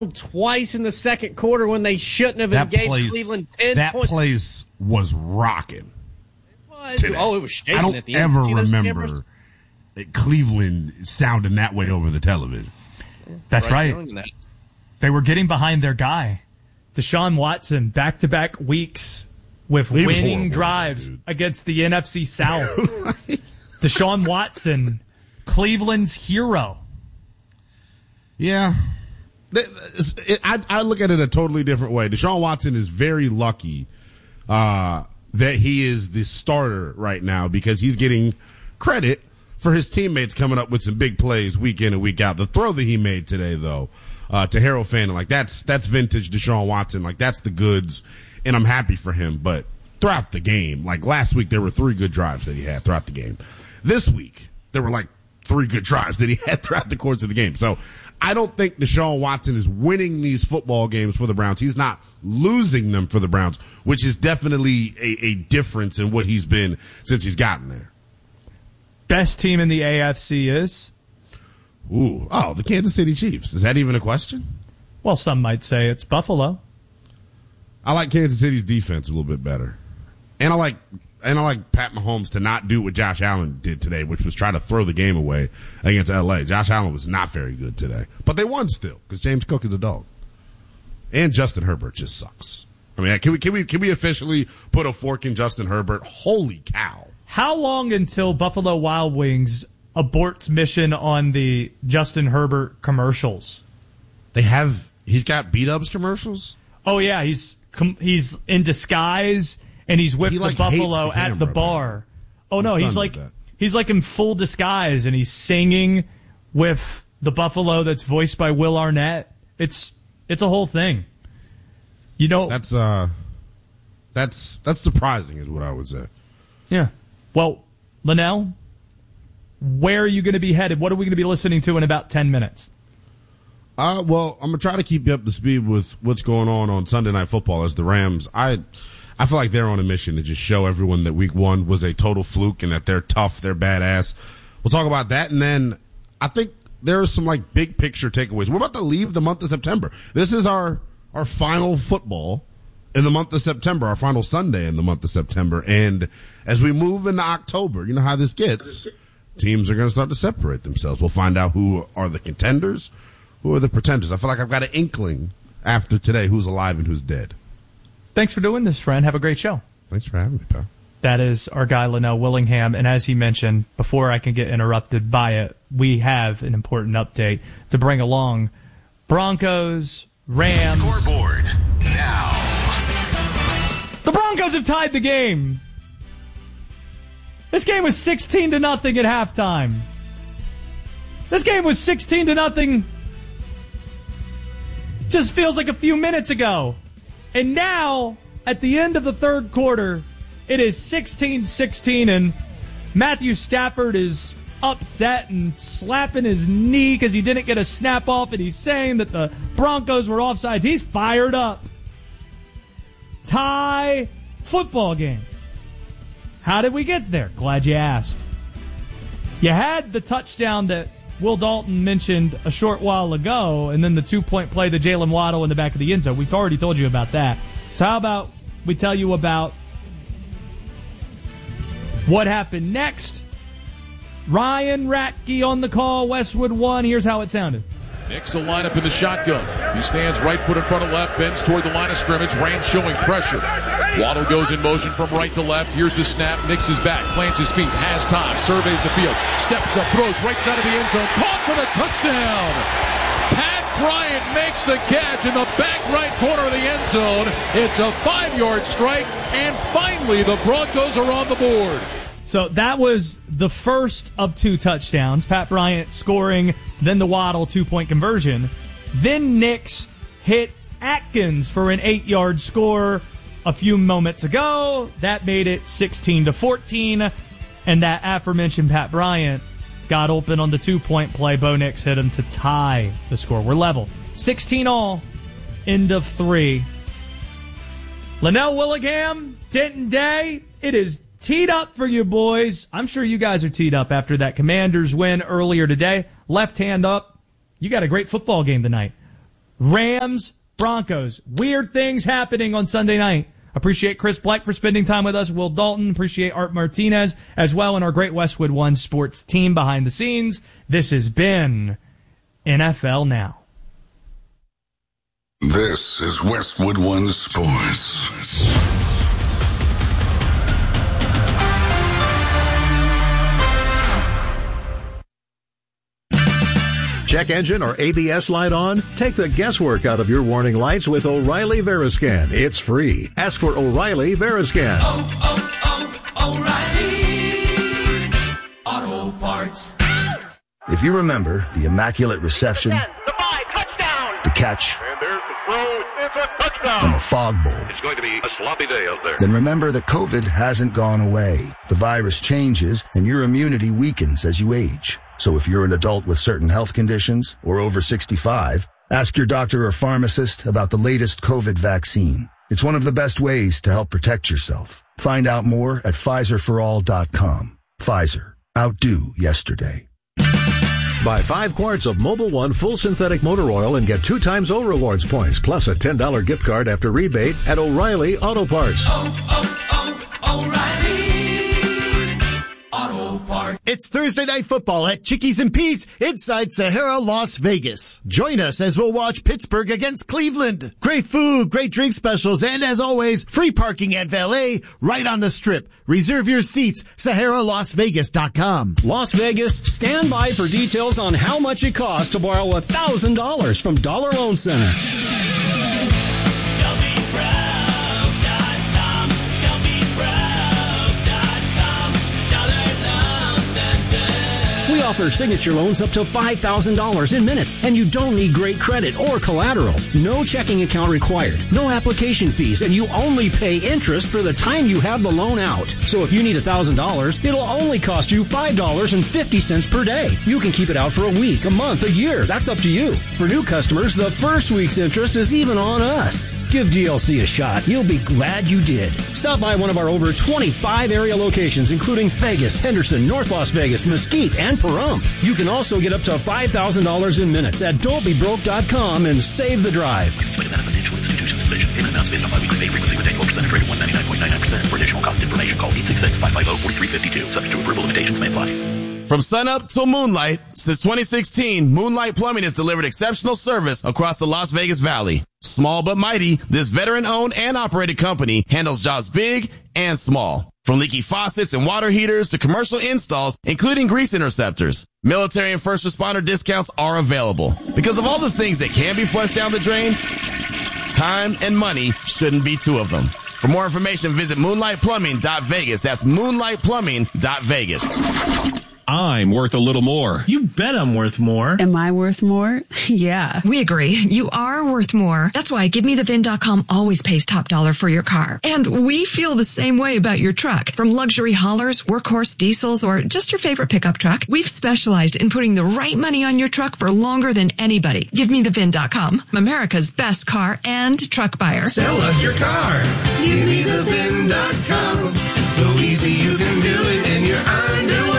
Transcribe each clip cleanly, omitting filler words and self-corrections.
twice in the second quarter when they shouldn't have, and gave Cleveland 10 that points. That place was rocking. It was shaking I don't at the end. ever remember Cleveland sounding that way over the television. That's right. They were getting behind their guy. Deshaun Watson, back-to-back weeks with winning drives against the NFC South. Deshaun Watson, Cleveland's hero. Yeah. I look at it a totally different way. Deshaun Watson is very lucky that he is the starter right now because he's getting credit for his teammates coming up with some big plays week in and week out. The throw that he made today, though, to Harold Fanning, like that's vintage Deshaun Watson. Like that's the goods, and I'm happy for him. But throughout the game, like last week, there were 3 good drives that he had throughout the game. This week, there were like 3 good drives that he had throughout the course of the game. So I don't think Deshaun Watson is winning these football games for the Browns. He's not losing them for the Browns, which is definitely a difference in what he's been since he's gotten there. Best team in the AFC is? The Kansas City Chiefs. Is that even a question? Well, some might say it's Buffalo. I like Kansas City's defense a little bit better. And I like Pat Mahomes to not do what Josh Allen did today, which was try to throw the game away against L.A. Josh Allen was not very good today. But they won still because James Cook is a dog. And Justin Herbert just sucks. I mean, can we officially put a fork in Justin Herbert? Holy cow. How long until Buffalo Wild Wings aborts mission on the Justin Herbert commercials? He's got beat-ups commercials? Oh, yeah. He's in disguise, and he's with the Buffalo at the bar. Oh, no, he's like in full disguise, and he's singing with the Buffalo that's voiced by Will Arnett. It's a whole thing. You know, that's surprising is what I would say. Yeah. Well, Linnell, where are you going to be headed? What are we going to be listening to in about 10 minutes? Well, I'm going to try to keep you up to speed with what's going on Sunday Night Football as the Rams. I feel like they're on a mission to just show everyone that week 1 was a total fluke and that they're tough, they're badass. We'll talk about that, and then I think there are some like big picture takeaways. We're about to leave the month of September. This is our final football in the month of September, our final Sunday in the month of September. And as we move into October, you know how this gets. Teams are going to start to separate themselves. We'll find out who are the contenders, who are the pretenders. I feel like I've got an inkling after today who's alive and who's dead. Thanks for doing this, friend. Have a great show. Thanks for having me, pal. That is our guy, Linnell Willingham. And as he mentioned, before I can get interrupted by it, we have an important update to bring along. Broncos, Rams. Scoreboard now. The Broncos have tied the game. This game was 16-0 at halftime. This game was 16-0. Just feels like a few minutes ago. And now, at the end of the third quarter, it is 16-16, and Matthew Stafford is upset and slapping his knee because he didn't get a snap off, and he's saying that the Broncos were offsides. He's fired up. Tie football game. How did we get there? Glad you asked. You had the touchdown that Will Dalton mentioned a short while ago, and then the 2-point play to Jalen Waddle in the back of the end zone. We've already told you about that. So how about we tell you about what happened next? Ryan Ratke on the call, Westwood 1. Here's how it sounded. Nix will line up in the shotgun. He stands right foot in front of left, bends toward the line of scrimmage. Rams showing pressure. Waddle goes in motion from right to left. Here's the snap. Nix is back, plants his feet, has time, surveys the field, steps up, throws right side of the end zone. Caught for the touchdown. Pat Bryant makes the catch in the back right corner of the end zone. It's a 5-yard strike, and finally the Broncos are on the board. So that was the first of 2 touchdowns. Pat Bryant scoring, then the Waddle 2-point conversion. Then Nix hit Atkins for an 8-yard score a few moments ago. That made it 16-14. And that aforementioned Pat Bryant got open on the 2-point play. Bo Nix hit him to tie the score. We're level. 16-all, end of 3. Linnell Willingham, Denton Day, it is teed up for you boys. I'm sure you guys are teed up after that Commanders win earlier today. Left hand up. You got a great football game tonight. Rams, Broncos. Weird things happening on Sunday night. Appreciate Chris Black for spending time with us. Will Dalton. Appreciate Art Martinez as well, and our great Westwood One sports team behind the scenes. This has been NFL Now. This is Westwood One Sports. Check engine or ABS light on? Take the guesswork out of your warning lights with O'Reilly Veriscan. It's free. Ask for O'Reilly Veriscan. O'Reilly Auto Parts. If you remember the immaculate reception, 10, the 5, touchdown, the catch, and there's the throw, it's a touchdown, and the fog bowl, it's going to be a sloppy day out there. Then remember that COVID hasn't gone away. The virus changes and your immunity weakens as you age. So if you're an adult with certain health conditions or over 65, ask your doctor or pharmacist about the latest COVID vaccine. It's one of the best ways to help protect yourself. Find out more at PfizerForAll.com. Pfizer. Outdo yesterday. Buy 5 quarts of Mobil 1 full synthetic motor oil and get 2 times O Rewards points, plus a $10 gift card after rebate at O'Reilly Auto Parts. O'Reilly Auto Parts. It's Thursday Night Football at Chickies and Pete's inside Sahara, Las Vegas. Join us as we'll watch Pittsburgh against Cleveland. Great food, great drink specials, and as always, free parking at valet right on the strip. Reserve your seats, SaharaLasVegas.com. Las Vegas, stand by for details on how much it costs to borrow $1,000 from Dollar Loan Center. We offer signature loans up to $5,000 in minutes, and you don't need great credit or collateral. No checking account required, no application fees, and you only pay interest for the time you have the loan out. So if you need $1,000, it'll only cost you $5.50 per day. You can keep it out for a week, a month, a year. That's up to you. For new customers, the first week's interest is even on us. Give DLC a shot. You'll be glad you did. Stop by one of our over 25 area locations, including Vegas, Henderson, North Las Vegas, Mesquite, and Pahrump. You can also get up to $5,000 in minutes at don'tbebroke.com and save the drive. Financial institutions division. Payment amounts based on biweekly pay frequency with annual percentage rate of 199.99%. For additional cost information, call 866-550-4352. Subject to approval, limitations may apply. From sunup till moonlight, since 2016, Moonlight Plumbing has delivered exceptional service across the Las Vegas Valley. Small but mighty, this veteran-owned and operated company handles jobs big and small. From leaky faucets and water heaters to commercial installs, including grease interceptors. Military and first responder discounts are available. Because of all the things that can be flushed down the drain, time and money shouldn't be two of them. For more information, visit moonlightplumbing.vegas. That's moonlightplumbing.vegas. I'm worth a little more. You bet I'm worth more. Am I worth more? Yeah. We agree. You are worth more. That's why GiveMeTheVIN.com always pays top dollar for your car. And we feel the same way about your truck. From luxury haulers, workhorse diesels, or just your favorite pickup truck, we've specialized in putting the right money on your truck for longer than anybody. GiveMeTheVIN.com, America's best car and truck buyer. Sell us your car. GiveMeTheVIN.com. So easy you can do it in your underwear.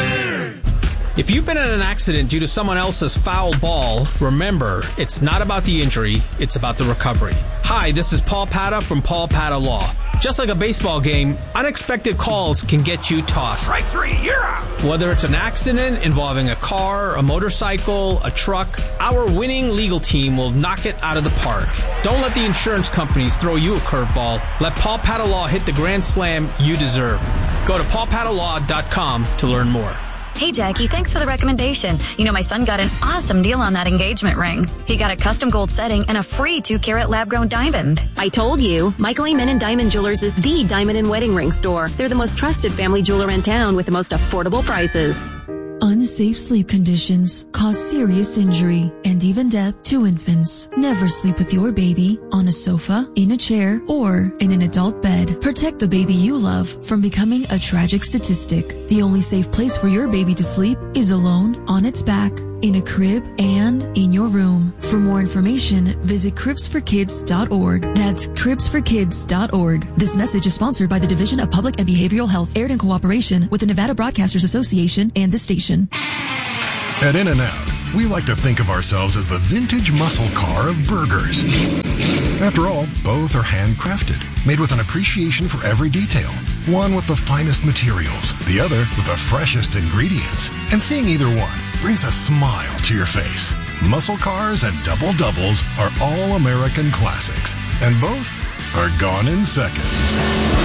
If you've been in an accident due to someone else's foul ball, remember, it's not about the injury, it's about the recovery. Hi, this is Paul Pata from Paul Pata Law. Just like a baseball game, unexpected calls can get you tossed. Strike 3, you're out. Whether it's an accident involving a car, a motorcycle, a truck, our winning legal team will knock it out of the park. Don't let the insurance companies throw you a curveball. Let Paul Pata Law hit the grand slam you deserve. Go to paulpatalaw.com to learn more. Hey, Jackie, thanks for the recommendation. You know, my son got an awesome deal on that engagement ring. He got a custom gold setting and a free 2-carat lab-grown diamond. I told you, Michael Amen & Diamond Jewelers is the diamond and wedding ring store. They're the most trusted family jeweler in town with the most affordable prices. Unsafe sleep conditions cause serious injury and even death to infants. Never sleep with your baby on a sofa, in a chair, or in an adult bed. Protect the baby you love from becoming a tragic statistic. The only safe place for your baby to sleep is alone, on its back, in a crib, and in your room. For more information, visit cribsforkids.org. That's cribsforkids.org. This message is sponsored by the Division of Public and Behavioral Health, aired in cooperation with the Nevada Broadcasters Association and this station. At In-N-Out, We like to think of ourselves as the vintage muscle car of burgers. After all, both are handcrafted, made with an appreciation for every detail. One with the finest materials, the other with the freshest ingredients. And seeing either one brings a smile to your face. Muscle cars and double doubles are all American classics, and both are gone in seconds.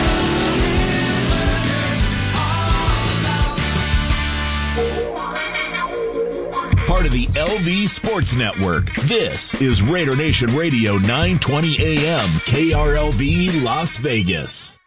Part of the LV Sports Network. This is Raider Nation Radio 920 AM, KRLV Las Vegas.